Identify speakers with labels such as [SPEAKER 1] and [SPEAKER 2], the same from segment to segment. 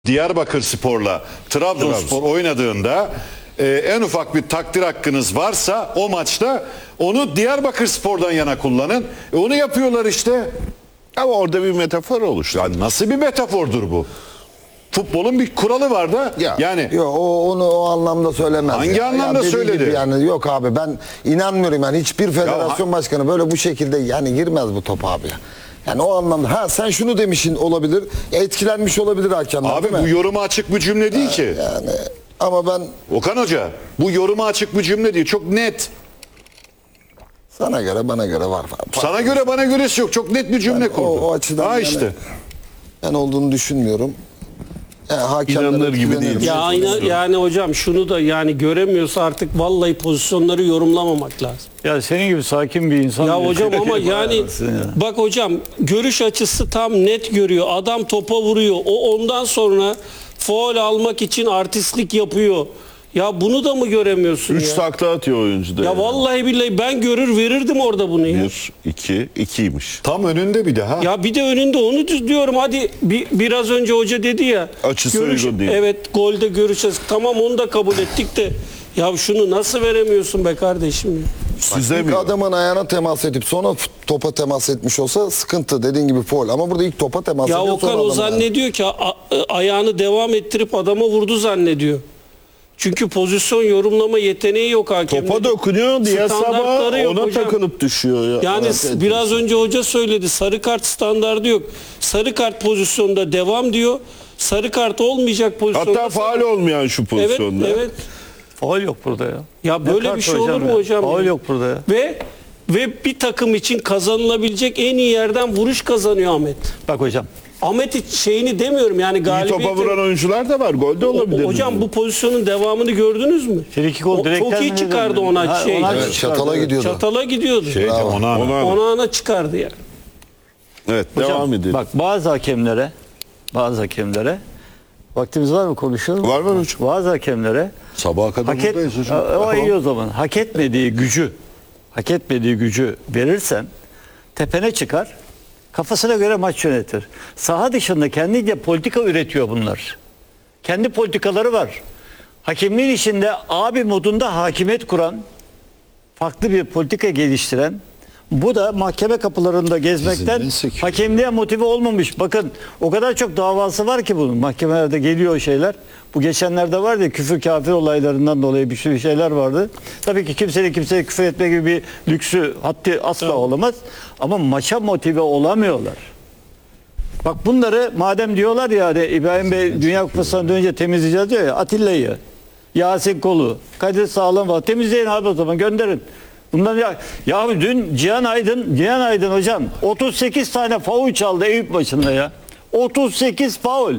[SPEAKER 1] Diyarbakırspor'la Trabzonspor oynadığında en ufak bir takdir hakkınız varsa o maçta onu Diyarbakırspor'dan yana kullanın. Onu yapıyorlar işte.
[SPEAKER 2] Ama orada bir metafor oluştu.
[SPEAKER 1] Ya nasıl bir metafordur bu? Futbolun bir kuralı var da yani.
[SPEAKER 3] Yok onu o anlamda söylemez.
[SPEAKER 1] Hangi anlamda
[SPEAKER 3] dediği
[SPEAKER 1] söyledi?
[SPEAKER 3] gibi yani yok abi ben inanmıyorum yani hiçbir federasyon başkanı böyle bu şekilde yani girmez bu top abi ya. Yani o anlamda sen şunu demişsin olabilir, etkilenmiş olabilir hakemler.
[SPEAKER 1] Abi bu yoruma açık bir cümle değil ki.
[SPEAKER 3] Yani ama ben
[SPEAKER 1] Okan Hoca bu yoruma açık bir cümle değil. Çok net.
[SPEAKER 3] sana göre bana göre var.
[SPEAKER 1] Sana göre bana göre yok. Çok net bir cümle
[SPEAKER 3] Yani
[SPEAKER 1] kurdu.
[SPEAKER 3] o açıdan
[SPEAKER 1] ha
[SPEAKER 3] yani
[SPEAKER 1] işte.
[SPEAKER 3] ben olduğunu düşünmüyorum.
[SPEAKER 2] İnanılır gibi değil.
[SPEAKER 4] Ya aynı, yani hocam şunu da yani göremiyorsa artık vallahi pozisyonları yorumlamamak lazım.
[SPEAKER 5] Ya senin gibi sakin bir insan.
[SPEAKER 4] Ya hocam ama yani bak hocam görüş açısı tam net görüyor. Adam topa vuruyor. O ondan sonra faul almak için artistlik yapıyor. Ya bunu da mı göremiyorsun
[SPEAKER 2] 3
[SPEAKER 4] ya?
[SPEAKER 2] takla atıyor oyuncu da.
[SPEAKER 4] Ya vallahi billahi ben görür verirdim orada bunu ya.
[SPEAKER 2] 1, 2, 2'ymiş.
[SPEAKER 1] Tam önünde bir daha.
[SPEAKER 4] Ya bir de önünde onu diyorum hadi biraz önce hoca dedi ya.
[SPEAKER 2] Açısı uygun değil.
[SPEAKER 4] Evet golde görüş açısı. Tamam onu da kabul ettik de. Ya şunu nasıl veremiyorsun be kardeşim ya?
[SPEAKER 3] İlk adamın ayağına temas edip sonra topa temas etmiş olsa sıkıntı dediğin gibi faul. Ama burada ilk topa temas ediyor.
[SPEAKER 4] Ya Okan o zannediyor ki ayağını devam ettirip adama vurdu zannediyor. Çünkü pozisyon yorumlama yeteneği yok hakemde.
[SPEAKER 2] Topa dokunuyor diye sabah ona takılıp düşüyor.
[SPEAKER 4] Yani biraz önce hoca söyledi sarı kart standardı yok. Sarı kart pozisyonda devam diyor. Sarı kart olmayacak pozisyonda.
[SPEAKER 2] Hatta faul olmayan şu pozisyonda.
[SPEAKER 4] Evet, evet.
[SPEAKER 5] Faul yok burada ya.
[SPEAKER 4] Ya böyle bir şey olur mu hocam?
[SPEAKER 5] Faul yok burada ya.
[SPEAKER 4] Ve bir takım için kazanılabilecek en iyi yerden vuruş kazanıyor Ahmet.
[SPEAKER 5] Bak hocam.
[SPEAKER 4] Ahmet şeyini demiyorum yani
[SPEAKER 2] İyi
[SPEAKER 4] galibiyeti.
[SPEAKER 2] topa vuran oyuncular da var. Gol de olabilir.
[SPEAKER 4] Hocam bu pozisyonun devamını gördünüz mü?
[SPEAKER 5] Friki gol direkten
[SPEAKER 4] çok iyi
[SPEAKER 5] mi
[SPEAKER 4] çıkardı
[SPEAKER 5] döndü?
[SPEAKER 4] ona
[SPEAKER 5] Ha,
[SPEAKER 4] şey.
[SPEAKER 5] ona
[SPEAKER 3] Evet, çatala gidiyordu.
[SPEAKER 4] Çatala gidiyordu.
[SPEAKER 1] Ona
[SPEAKER 4] Ona çıkardı yani.
[SPEAKER 2] Evet,
[SPEAKER 5] Hocam,
[SPEAKER 2] devam edelim.
[SPEAKER 5] bak bazı hakemlere vaktimiz var mı konuşalım?
[SPEAKER 2] Var hocam.
[SPEAKER 5] Bazı hakemlere
[SPEAKER 1] sabaha kadar buradayız hocam.
[SPEAKER 5] O iyi o zaman. Hak etmediği gücü verirsen tepene çıkar. Kafasına göre maç yönetir. Saha dışında kendince politika üretiyor bunlar. Kendi politikaları var. Hakemliğin içinde abi modunda hakimiyet kuran, farklı bir politika geliştiren, bu da mahkeme kapılarında gezmekten hakemliğe motive olmamış. Bakın o kadar çok davası var ki bunun. Mahkemelerde geliyor şeyler. Bu geçenlerde vardı ya küfür kafir olaylarından dolayı bir sürü şeyler vardı. Tabii ki kimseye küfür etme gibi bir lüksü haddi asla olamaz. Ama maça motive olamıyorlar. Bak bunları madem diyorlar ya hani İbrahim Bey Dünya Kupası'ndan dönünce temizleyeceğiz diyor ya Atilla'yı, Yasin Kolu, Kadir Sağlam var. Temizleyin abi o zaman gönderin. Bundan ya dün Cihan Aydın hocam 38 tane faul çaldı Eyüp maçında ya. 38 faul.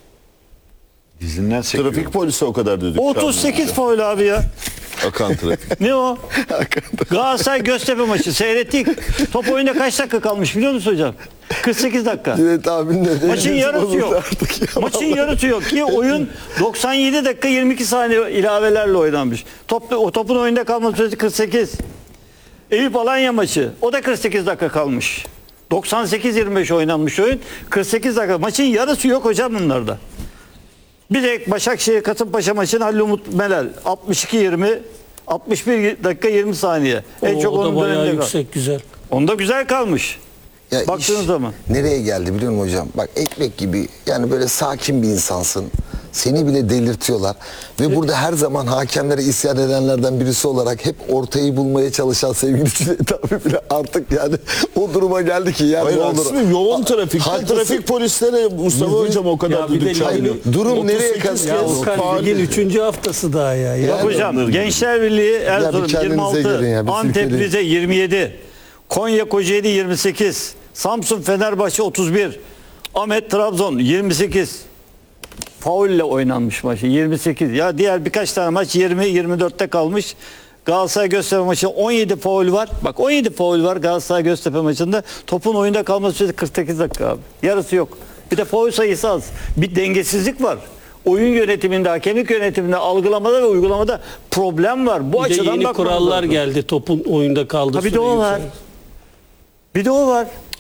[SPEAKER 1] Dizinden sekiyor.
[SPEAKER 2] Trafik polisi o kadar dedik.
[SPEAKER 5] 38 faul abi ya.
[SPEAKER 2] Akan trafik.
[SPEAKER 5] Ne o? Galatasaray Göztepe maçı seyrettik. Top oyunda kaç dakika kalmış biliyor musun hocam? 48 dakika.
[SPEAKER 3] Evet abinin de
[SPEAKER 5] Maçın yarısı yok. Maçın yarısı yok ki oyun 97 dakika 22 saniye ilavelerle oynanmış. O topun oyunda kalma süresi 48. Eyüp Alanya maçı o da 48 dakika kalmış. 98-25 oynanmış oyun. 48 dakika. Maçın yarısı yok hocam bunlarda. Bir de Başakşehir Kasımpaşa maçının Halil Umut Melel 62-20 61 dakika 20 saniye. En çok
[SPEAKER 4] o da
[SPEAKER 5] onun
[SPEAKER 4] bayağı
[SPEAKER 5] döneminde
[SPEAKER 4] yüksek güzel.
[SPEAKER 5] Onda güzel kalmış.
[SPEAKER 3] Ya
[SPEAKER 5] Baktığınız zaman.
[SPEAKER 3] Nereye geldi biliyor musun hocam? Bak ekmek gibi yani böyle sakin bir insansın. Seni bile delirtiyorlar. Ve burada her zaman hakemlere isyan edenlerden birisi olarak hep ortayı bulmaya çalışan sevgili Cüneyt abi bile artık yani o duruma geldi ki yani
[SPEAKER 2] Hayır
[SPEAKER 3] ne olur.
[SPEAKER 2] aslında yoğun trafikte trafik polisleri Mustafa hocam o kadar
[SPEAKER 4] Ya bir de
[SPEAKER 2] düdük çalıyor.
[SPEAKER 3] Durum nereye
[SPEAKER 2] 38
[SPEAKER 3] kadar?
[SPEAKER 2] kez
[SPEAKER 4] Okan
[SPEAKER 2] faul
[SPEAKER 4] ligin
[SPEAKER 2] dedi.
[SPEAKER 4] 3. haftası daha ya.
[SPEAKER 5] Bak hocam Gençler Birliği Erzurum
[SPEAKER 3] kendinize
[SPEAKER 5] 26,
[SPEAKER 3] gelin ya, bir
[SPEAKER 5] Antep
[SPEAKER 3] silkeleyin.
[SPEAKER 5] Rize 27, Konya Kocaeli 28, Samsun Fenerbahçe 31, Ahmet Trabzon 28. Faulle oynanmış maçı 28. Ya diğer birkaç tane maç 20-24'te kalmış. Galatasaray Göztepe maçı 17 faul var. Bak 17 faul var Galatasaray Göztepe maçında. Topun oyunda kalması süresi 48 dakika abi. Yarısı yok. Bir de faul sayısı az. Bir dengesizlik var. Oyun yönetiminde, hakemlik yönetiminde, algılamada ve uygulamada problem var. Bu
[SPEAKER 4] Bir de
[SPEAKER 5] açıdan
[SPEAKER 4] yeni
[SPEAKER 5] bakmamız
[SPEAKER 4] kurallar
[SPEAKER 5] lazım.
[SPEAKER 4] geldi topun oyunda kaldığı
[SPEAKER 5] Ha bir de
[SPEAKER 4] süre
[SPEAKER 5] o var.
[SPEAKER 4] yüksek.
[SPEAKER 5] Bir de o var.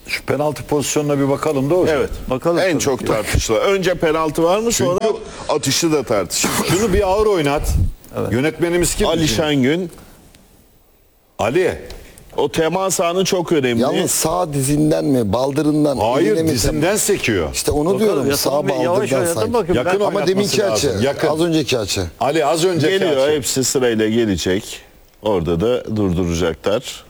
[SPEAKER 1] Şu penaltı pozisyonuna bir bakalım da hocam.
[SPEAKER 2] Evet.
[SPEAKER 5] Bakalım
[SPEAKER 2] en
[SPEAKER 5] tabii
[SPEAKER 2] çok
[SPEAKER 5] ki.
[SPEAKER 2] tartışılan. Önce penaltı var mı, sonra atışı da tartışılır.
[SPEAKER 1] Şunu bir ağır oynat. Yönetmenimiz kim?
[SPEAKER 2] Ali Şengün,
[SPEAKER 1] Ali.
[SPEAKER 2] o temas anı çok önemli.
[SPEAKER 3] Yalnız sağ dizinden mi, baldırından,
[SPEAKER 1] Hayır,
[SPEAKER 3] eline mi?
[SPEAKER 1] dizinden sekiyor.
[SPEAKER 3] İşte onu
[SPEAKER 5] Bakalım,
[SPEAKER 3] diyorum,
[SPEAKER 5] ya
[SPEAKER 3] sağ
[SPEAKER 5] tamam, yavaş
[SPEAKER 3] baldırdan
[SPEAKER 5] oynatın
[SPEAKER 3] sanki.
[SPEAKER 5] bakayım.
[SPEAKER 1] Yakın
[SPEAKER 5] Ben-
[SPEAKER 1] ama
[SPEAKER 3] Ama deminki
[SPEAKER 1] lazım.
[SPEAKER 3] açı,
[SPEAKER 1] Yakın.
[SPEAKER 3] az önceki açı.
[SPEAKER 1] Ali az önceki
[SPEAKER 2] Geliyor,
[SPEAKER 1] açı.
[SPEAKER 2] hepsi sırayla gelecek. Orada da durduracaklar.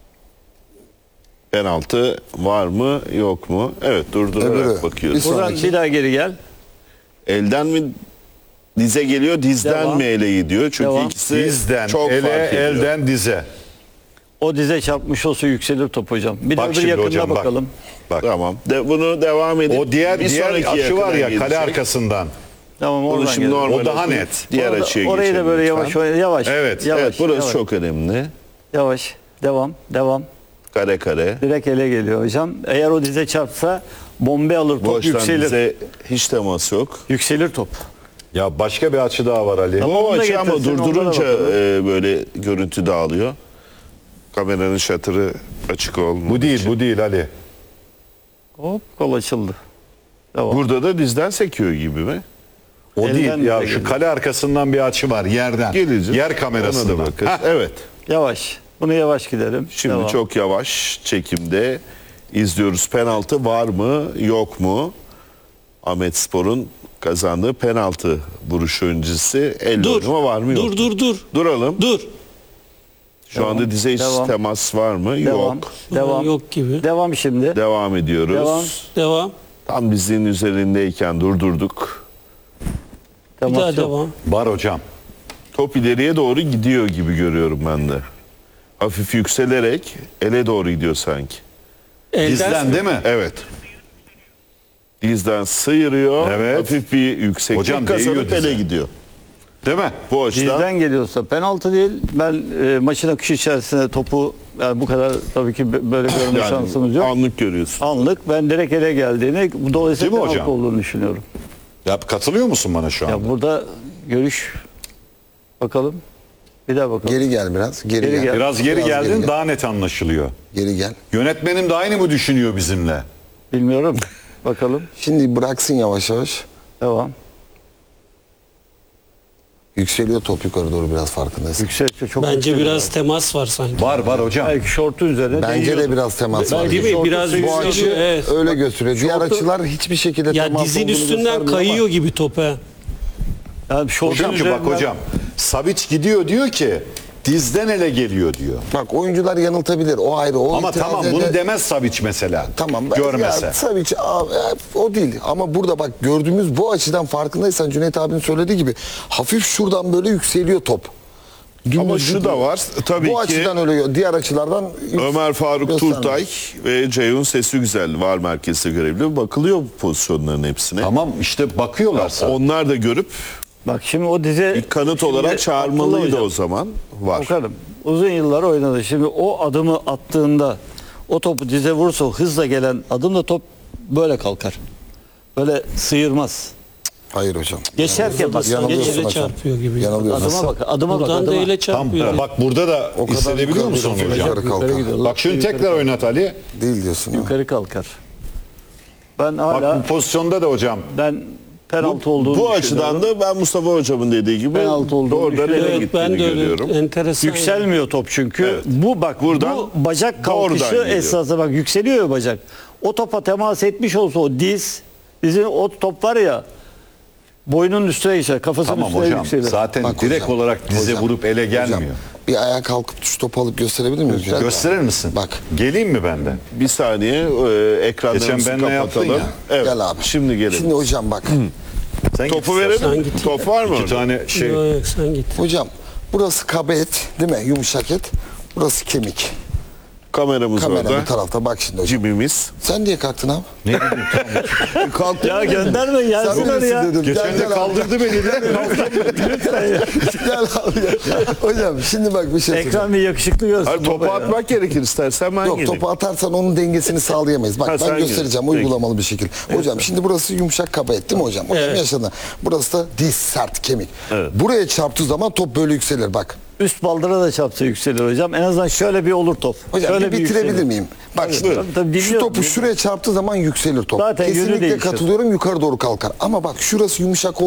[SPEAKER 2] Penaltı var mı, yok mu? Evet, durdurarak
[SPEAKER 3] Öbürü.
[SPEAKER 2] bakıyoruz.
[SPEAKER 3] Bir
[SPEAKER 5] Buradan
[SPEAKER 3] sonraki.
[SPEAKER 5] bir daha geri gel.
[SPEAKER 2] Elden mi dize geliyor, dizden
[SPEAKER 5] Devam.
[SPEAKER 2] mi ele gidiyor? Çünkü
[SPEAKER 5] Devam.
[SPEAKER 2] ikisi
[SPEAKER 1] Dizden,
[SPEAKER 2] çok
[SPEAKER 1] ele,
[SPEAKER 2] fark ediyor.
[SPEAKER 1] elden dize.
[SPEAKER 5] O dize çarpmış olsa yükselir top hocam. Bir de
[SPEAKER 1] Bak
[SPEAKER 5] öbür
[SPEAKER 1] şimdi
[SPEAKER 5] yakınına
[SPEAKER 1] hocam, bak.
[SPEAKER 5] bakalım.
[SPEAKER 1] Bak.
[SPEAKER 2] Tamam. Bunu devam edip
[SPEAKER 1] O diğer
[SPEAKER 2] sonraki
[SPEAKER 1] açı var ya,
[SPEAKER 2] yakına
[SPEAKER 1] kale
[SPEAKER 2] gelecek.
[SPEAKER 1] arkasından.
[SPEAKER 5] Tamam,
[SPEAKER 2] Bunu
[SPEAKER 5] oradan
[SPEAKER 2] şimdi
[SPEAKER 5] gel.
[SPEAKER 2] normal
[SPEAKER 1] O daha
[SPEAKER 2] okuyup
[SPEAKER 1] net.
[SPEAKER 2] Diğer
[SPEAKER 5] Orada-
[SPEAKER 2] açıya
[SPEAKER 5] orayı da
[SPEAKER 2] geçelim
[SPEAKER 5] böyle
[SPEAKER 2] lütfen.
[SPEAKER 5] yavaş yavaş.
[SPEAKER 1] Evet.
[SPEAKER 5] Yavaş,
[SPEAKER 2] Evet, burası
[SPEAKER 5] yavaş,
[SPEAKER 2] çok önemli.
[SPEAKER 5] yavaş. Devam.
[SPEAKER 2] Kare kare.
[SPEAKER 5] Direkt ele geliyor hocam. Eğer o dize çarpsa bombe alır,
[SPEAKER 2] Bu
[SPEAKER 5] top
[SPEAKER 2] açıdan
[SPEAKER 5] yükselir.
[SPEAKER 2] bize hiç temas yok.
[SPEAKER 5] Yükselir top.
[SPEAKER 1] Ya başka bir açı daha var Ali.
[SPEAKER 5] Tamam.
[SPEAKER 2] O
[SPEAKER 5] Onu da
[SPEAKER 2] açı ama
[SPEAKER 5] getirsin,
[SPEAKER 2] durdurunca
[SPEAKER 5] onlara bakalım.
[SPEAKER 2] böyle görüntü dağılıyor. Kameranın şatırı açık olmuyor.
[SPEAKER 1] Bu değil Ali.
[SPEAKER 5] Hop, kol açıldı. Devam.
[SPEAKER 2] Burada da dizden sekiyor gibi mi?
[SPEAKER 1] O
[SPEAKER 5] Elden
[SPEAKER 1] değil. Ya
[SPEAKER 5] de
[SPEAKER 1] şu
[SPEAKER 5] geliyor.
[SPEAKER 1] kale arkasından bir açı var yerden.
[SPEAKER 2] Geleceğiz.
[SPEAKER 1] Yer
[SPEAKER 2] Ona da
[SPEAKER 1] kamerasından.
[SPEAKER 2] bakarız.
[SPEAKER 1] Hah.
[SPEAKER 2] Evet.
[SPEAKER 5] Yavaş. Bunu yavaş gidelim.
[SPEAKER 2] Şimdi
[SPEAKER 5] Devam.
[SPEAKER 2] çok yavaş çekimde izliyoruz. Penaltı var mı, yok mu? Ahmetspor'un kazandığı penaltı vuruşu öncesi. El
[SPEAKER 4] Dur.
[SPEAKER 2] oynama var mı, yok?
[SPEAKER 4] Dur.
[SPEAKER 2] Duralım.
[SPEAKER 4] Dur.
[SPEAKER 2] Şu anda dize hiç
[SPEAKER 5] Devam.
[SPEAKER 2] temas var mı?
[SPEAKER 5] Devam.
[SPEAKER 2] Yok.
[SPEAKER 5] Devam.
[SPEAKER 4] Yok gibi.
[SPEAKER 5] Devam şimdi.
[SPEAKER 2] Devam ediyoruz.
[SPEAKER 5] Devam.
[SPEAKER 4] Devam.
[SPEAKER 2] Tam dizinin üzerindeyken durdurduk.
[SPEAKER 4] Bir
[SPEAKER 5] Temas
[SPEAKER 4] daha
[SPEAKER 5] yok.
[SPEAKER 4] devam.
[SPEAKER 1] Var hocam.
[SPEAKER 2] Top ileriye doğru gidiyor gibi görüyorum ben de. Hafif yükselerek ele doğru gidiyor sanki.
[SPEAKER 1] Dizden değil mi?
[SPEAKER 2] Evet. Dizden sıyırıyor.
[SPEAKER 1] Evet.
[SPEAKER 2] Hafif bir yükseklik
[SPEAKER 1] Hocam
[SPEAKER 2] kazanıp
[SPEAKER 1] değiyor dize.
[SPEAKER 2] ele gidiyor.
[SPEAKER 1] Değil mi?
[SPEAKER 2] Bu açıdan
[SPEAKER 5] Dizden geliyorsa penaltı değil. Ben maçın akışı içerisinde topu yani bu kadar tabii ki böyle görme
[SPEAKER 2] yani
[SPEAKER 5] şansımız yok.
[SPEAKER 2] anlık görüyorsun.
[SPEAKER 5] Anlık ben direkt ele geldiğini dolayısıyla
[SPEAKER 1] Değil mi
[SPEAKER 5] penaltı
[SPEAKER 1] hocam?
[SPEAKER 5] olduğunu düşünüyorum.
[SPEAKER 1] Ya katılıyor musun bana şu anda?
[SPEAKER 5] Ya burada görüş bakalım. Bir daha bakalım.
[SPEAKER 3] Geri gel biraz, geri,
[SPEAKER 5] Geri
[SPEAKER 3] gel.
[SPEAKER 5] gel.
[SPEAKER 1] Biraz geri
[SPEAKER 3] Biraz
[SPEAKER 1] geldin
[SPEAKER 3] geri gel.
[SPEAKER 1] daha net anlaşılıyor.
[SPEAKER 3] Geri gel.
[SPEAKER 1] Yönetmenim de aynı mı düşünüyor bizimle?
[SPEAKER 5] Bilmiyorum. Bakalım.
[SPEAKER 3] Şimdi bıraksın yavaş yavaş.
[SPEAKER 5] Devam.
[SPEAKER 3] Yükseliyor top yukarı doğru, biraz farkındayız.
[SPEAKER 5] Yükseltiyor. Çok
[SPEAKER 4] Bence
[SPEAKER 5] yükseliyor.
[SPEAKER 4] biraz temas var sanki.
[SPEAKER 1] Var hocam.
[SPEAKER 5] Belki şortu üzerine
[SPEAKER 3] Bence
[SPEAKER 5] değiyordu.
[SPEAKER 3] de biraz temas var.
[SPEAKER 4] Değil mi? Biraz
[SPEAKER 3] Bu
[SPEAKER 4] yükseliyor.
[SPEAKER 3] açı
[SPEAKER 4] Evet.
[SPEAKER 3] öyle gösteriyor. Diğer
[SPEAKER 5] şortu-
[SPEAKER 3] açılar hiçbir şekilde
[SPEAKER 4] Ya
[SPEAKER 3] temas
[SPEAKER 4] dizin
[SPEAKER 3] olduğunu
[SPEAKER 4] üstünden
[SPEAKER 3] göstermiyor
[SPEAKER 4] kayıyor
[SPEAKER 3] ama
[SPEAKER 4] gibi top he.
[SPEAKER 5] Yani şortun
[SPEAKER 1] Çünkü bak
[SPEAKER 5] üzerinden-
[SPEAKER 1] hocam. Savic gidiyor diyor ki dizden ele geliyor diyor.
[SPEAKER 3] Bak oyuncular yanıltabilir. O ayrı. O
[SPEAKER 1] Ama
[SPEAKER 3] itiraz
[SPEAKER 1] tamam
[SPEAKER 3] ede-
[SPEAKER 1] bunu demez Savic mesela.
[SPEAKER 3] Tamam.
[SPEAKER 1] Görmese.
[SPEAKER 3] Ya, tabii ki o değil. Ama burada bak gördüğümüz bu açıdan farkındaysan Cüneyt abinin söylediği gibi hafif şuradan böyle yükseliyor top.
[SPEAKER 2] Ama şu da var. Tabii
[SPEAKER 3] Bu
[SPEAKER 2] ki
[SPEAKER 3] açıdan öyle, diğer açılardan
[SPEAKER 2] Ömer Faruk
[SPEAKER 3] göstermiyor.
[SPEAKER 2] Turtay ve Ceyhun Sesügüzel var merkezde görevli. Bakılıyor bu pozisyonların hepsine.
[SPEAKER 1] Tamam işte bakıyorlarsa.
[SPEAKER 2] Onlar da görüp
[SPEAKER 5] Bak şimdi o dize
[SPEAKER 2] bir kanıt
[SPEAKER 5] Şimdi
[SPEAKER 2] olarak
[SPEAKER 5] akıllı
[SPEAKER 2] çağırmalıydı
[SPEAKER 5] hocam.
[SPEAKER 2] o zaman. Var.
[SPEAKER 5] Bakalım. Uzun yıllar oynadı. Şimdi o adımı attığında o topu dize vursa o hızla gelen adımla top böyle kalkar. Böyle sıyırmaz.
[SPEAKER 3] Hayır hocam.
[SPEAKER 5] Geçerken bak.
[SPEAKER 3] Yanılıyorsun
[SPEAKER 4] Ele
[SPEAKER 3] hocam.
[SPEAKER 4] çarpıyor gibi.
[SPEAKER 3] Yanılıyorsun.
[SPEAKER 5] Adıma bak. Adıma bak.
[SPEAKER 4] Buradan da
[SPEAKER 5] Adıma.
[SPEAKER 4] ele
[SPEAKER 1] Tam
[SPEAKER 4] çarpıyor.
[SPEAKER 1] bak burada da
[SPEAKER 3] O kadar
[SPEAKER 1] hissedebiliyor
[SPEAKER 3] yukarı
[SPEAKER 1] musun
[SPEAKER 3] yukarı
[SPEAKER 1] hocam?
[SPEAKER 3] yukarı kalkar.
[SPEAKER 5] gidiyor.
[SPEAKER 1] Bak şunu tekrar oynat Ali.
[SPEAKER 3] Değil diyorsun. ha?
[SPEAKER 5] Yukarı kalkar. Ben
[SPEAKER 1] Bak
[SPEAKER 5] hala
[SPEAKER 1] bu pozisyonda da hocam.
[SPEAKER 5] ben penaltı olduğunu
[SPEAKER 2] Bu
[SPEAKER 5] düşünüyorum.
[SPEAKER 2] açıdan da ben Mustafa hocamın dediği gibi
[SPEAKER 5] Penaltı olduğunu
[SPEAKER 2] doğrudan ele
[SPEAKER 5] düşünüyorum.
[SPEAKER 4] Evet ben
[SPEAKER 2] gittiğini
[SPEAKER 4] de öyle.
[SPEAKER 2] görüyorum.
[SPEAKER 4] Enteresan.
[SPEAKER 5] Yükselmiyor top çünkü.
[SPEAKER 2] Evet.
[SPEAKER 5] Bu bak
[SPEAKER 2] Buradan
[SPEAKER 5] bu bacak
[SPEAKER 2] doğrudan
[SPEAKER 5] kalkışı
[SPEAKER 2] geliyor.
[SPEAKER 5] esasında bak yükseliyor ya bacak. O topa temas etmiş olsa o dizin o top var ya boynun üstüne geçer. Kafasının
[SPEAKER 1] Tamam
[SPEAKER 5] üstüne
[SPEAKER 1] hocam.
[SPEAKER 5] yükselir.
[SPEAKER 1] Zaten
[SPEAKER 3] Bak
[SPEAKER 1] direkt
[SPEAKER 3] hocam,
[SPEAKER 1] olarak dize
[SPEAKER 3] hocam,
[SPEAKER 1] vurup ele
[SPEAKER 3] hocam,
[SPEAKER 1] gelmiyor.
[SPEAKER 3] bir ayağa kalkıp şu topu alıp gösterebilir miyiz?
[SPEAKER 1] Gösterir misin?
[SPEAKER 3] Bak.
[SPEAKER 1] Geleyim mi ben de?
[SPEAKER 2] Bir saniye ekranlarımızı
[SPEAKER 1] Geçen benle yaptın
[SPEAKER 2] kapatalım.
[SPEAKER 1] ya.
[SPEAKER 2] Evet.
[SPEAKER 3] Gel abi.
[SPEAKER 2] Şimdi gelelim.
[SPEAKER 3] Şimdi hocam bak.
[SPEAKER 1] Sen
[SPEAKER 2] Topu
[SPEAKER 1] git istersen.
[SPEAKER 2] verelim.
[SPEAKER 4] git.
[SPEAKER 2] Top var mı
[SPEAKER 1] İki
[SPEAKER 2] orada?
[SPEAKER 1] tane şey.
[SPEAKER 4] Yok, yok, sen git.
[SPEAKER 3] Hocam burası kabe et değil mi? Yumuşak et. Burası kemik.
[SPEAKER 2] Kameramız
[SPEAKER 3] Kamera
[SPEAKER 2] orada.
[SPEAKER 3] bu tarafta. Bak şimdi hocam.
[SPEAKER 2] Cibimiz.
[SPEAKER 3] Sen niye kalktın abi?
[SPEAKER 1] Ne bileyim, tamam.
[SPEAKER 3] Kalktın.
[SPEAKER 5] Ya gönderme
[SPEAKER 3] Sen
[SPEAKER 5] gelsinler
[SPEAKER 3] bilirsin
[SPEAKER 5] ya.
[SPEAKER 3] dedim.
[SPEAKER 1] Geçen
[SPEAKER 3] Gel,
[SPEAKER 1] de
[SPEAKER 3] gel abi.
[SPEAKER 1] kaldırdı beni değil mi?
[SPEAKER 3] Gel abi ya. Hocam şimdi bak bir şey söyleyeceğim.
[SPEAKER 5] Ekran bir yakışıklı görsün.
[SPEAKER 2] Hayır, topu
[SPEAKER 5] baba ya.
[SPEAKER 2] atmak gerekir istersen ben
[SPEAKER 3] Yok
[SPEAKER 2] geleyim.
[SPEAKER 3] topu atarsan onun dengesini sağlayamayız. Bak
[SPEAKER 2] Ha, sen
[SPEAKER 3] ben göstereceğim
[SPEAKER 2] gel.
[SPEAKER 3] uygulamalı bir şekilde. Hocam şimdi burası yumuşak kaba et değil mi hocam? Hocam
[SPEAKER 4] Evet.
[SPEAKER 3] yaşadın. Burası da diz sert kemik.
[SPEAKER 2] Evet.
[SPEAKER 3] Buraya çarptığı zaman top böyle yükselir bak.
[SPEAKER 5] Üst baldıra da çarpsa yükselir hocam. En azından şöyle bir olur top.
[SPEAKER 3] Hocam
[SPEAKER 5] şöyle
[SPEAKER 3] bir bitirebilir
[SPEAKER 5] yükselir.
[SPEAKER 3] miyim? Bak
[SPEAKER 5] Tabii,
[SPEAKER 3] şimdi
[SPEAKER 5] tabii,
[SPEAKER 3] şu
[SPEAKER 5] dinliyorum,
[SPEAKER 3] topu şuraya çarptığı zaman yükselir top.
[SPEAKER 5] Zaten yönü
[SPEAKER 3] Kesinlikle
[SPEAKER 5] değişir.
[SPEAKER 3] katılıyorum, yukarı doğru kalkar. Ama bak şurası yumuşak